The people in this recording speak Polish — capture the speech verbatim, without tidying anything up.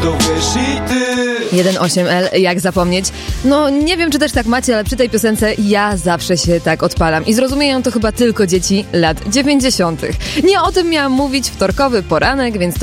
to wiesz i ty. jeden osiem L, jak zapomnieć? No nie wiem, czy też tak macie, ale przy tej piosence ja zawsze się tak odpalam i zrozumieją to chyba tylko dzieci lat dziewięćdziesiątych. Nie o tym miałam mówić, wtorkowy poranek, więc to